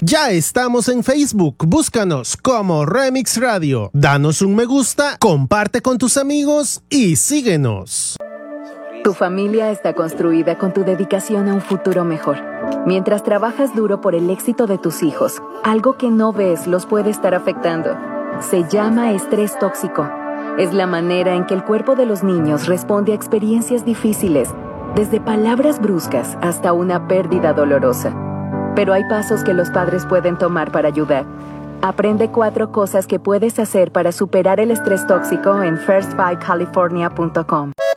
Ya estamos en Facebook, búscanos como Remix Radio. Danos un me gusta, comparte con tus amigos y síguenos. Tu familia está construida con tu dedicación a un futuro mejor. Mientras trabajas duro por el éxito de tus hijos, algo que no ves los puede estar afectando. Se llama estrés tóxico. Es la manera en que el cuerpo de los niños responde a experiencias difíciles, desde palabras bruscas hasta una pérdida dolorosa. Pero hay pasos que los padres pueden tomar para ayudar. Aprende 4 cosas que puedes hacer para superar el estrés tóxico en first5california.com.